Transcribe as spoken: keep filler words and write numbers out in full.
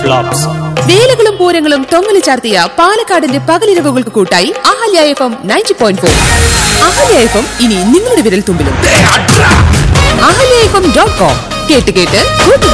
Flops. വേലകളും പൂരങ്ങളും തൊങ്ങലി ചാർത്തിയ പാലക്കാടിന്റെ പകലിരവുകൾക്ക് കൂട്ടായി Ahalya F M ninety point four. Ahalya F M ഇനി നിങ്ങളുടെ വിരൽ തുമ്പിലും. Ahalya F M dot com കേട്ട് കേട്ട് കൂട്ടുക.